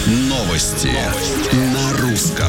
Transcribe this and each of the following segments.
Новости на русском.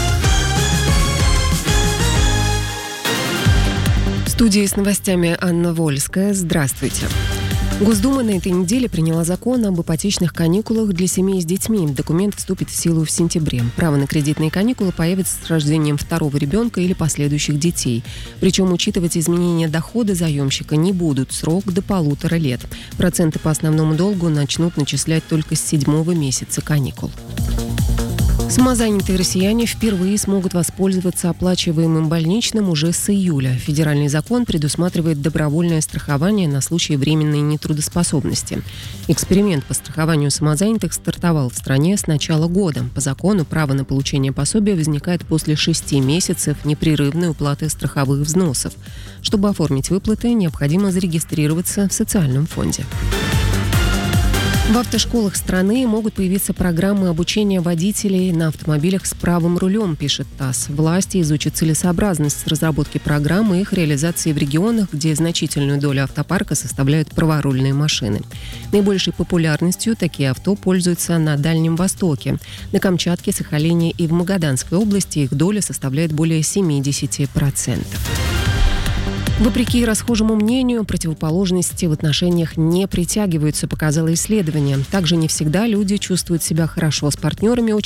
В студии с новостями Анна Вольская. Здравствуйте. Госдума на этой неделе приняла закон об ипотечных каникулах для семей с детьми. Документ вступит в силу в сентябре. Право на кредитные каникулы появится с рождением второго ребенка или последующих детей. Причем учитывать изменения дохода заемщика не будут. Срок до 1,5 лет. Проценты по основному долгу начнут начислять только с 7-го месяца каникул. Самозанятые россияне впервые смогут воспользоваться оплачиваемым больничным уже с июля. Федеральный закон предусматривает добровольное страхование на случай временной нетрудоспособности. Эксперимент по страхованию самозанятых стартовал в стране с начала года. По закону право на получение пособия возникает после 6 месяцев непрерывной уплаты страховых взносов. Чтобы оформить выплаты, необходимо зарегистрироваться в социальном фонде. В автошколах страны могут появиться программы обучения водителей на автомобилях с правым рулем, пишет ТАСС. Власти изучат целесообразность разработки программ и их реализации в регионах, где значительную долю автопарка составляют праворульные машины. Наибольшей популярностью такие авто пользуются на Дальнем Востоке. На Камчатке, Сахалине и в Магаданской области их доля составляет более 70%. Вопреки расхожему мнению, противоположности в отношениях не притягиваются, показало исследование. Также не всегда люди чувствуют себя хорошо с партнерами.